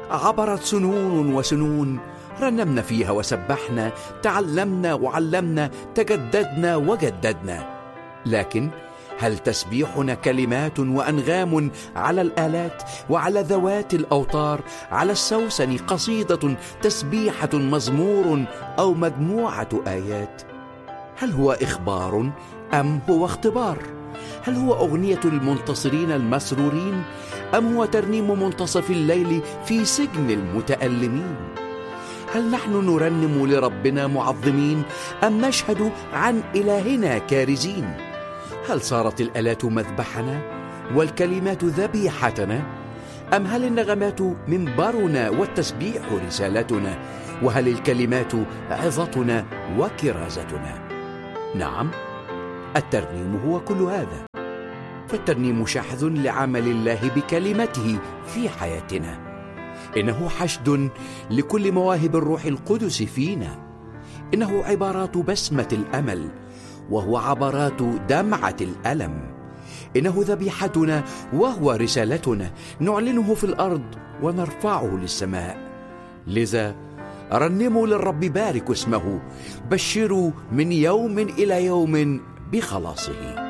عبرت سنون وسنون، رنمنا فيها وسبحنا، تعلمنا وعلمنا، تجددنا وجددنا. لكن هل تسبيحنا كلمات وأنغام على الآلات وعلى ذوات الأوتار، على السوسن قصيدة، تسبيحة، مزمور أو مجموعة آيات؟ هل هو إخبار أم هو اختبار؟ هل هو أغنية المنتصرين المسرورين أم هو ترنيم منتصف الليل في سجن المتألمين؟ هل نحن نرنم لربنا معظمين أم نشهد عن إلهنا كارزين؟ هل صارت الآلات مذبحنا والكلمات ذبيحتنا، أم هل النغمات منبرنا والتسبيح رسالتنا، وهل الكلمات عظتنا وكرازتنا؟ نعم، الترنيم هو كل هذا. فالترنيم شحذ لعمل الله بكلمته في حياتنا. إنه حشد لكل مواهب الروح القدس فينا. إنه عبارات بسمة الأمل، وهو عبرات دمعة الألم. إنه ذبيحتنا وهو رسالتنا، نعلنه في الأرض ونرفعه للسماء. لذا رنموا للرب، باركوا اسمه، بشروا من يوم إلى يوم بخلاصه.